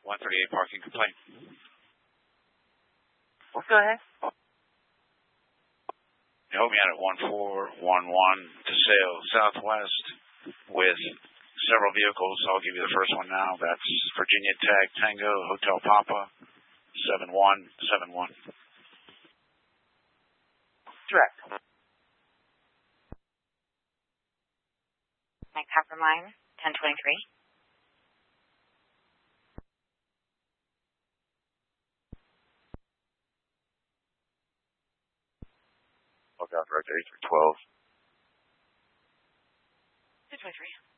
138 parking complaint. Well, go ahead. You hold me out at 1411 DeSale Southwest with several vehicles. I'll give you the first one now. That's Virginia Tag Tango Hotel Papa 7171. Direct. Mike Coppermine, 1023. Lookout direct 8 through 12. 223.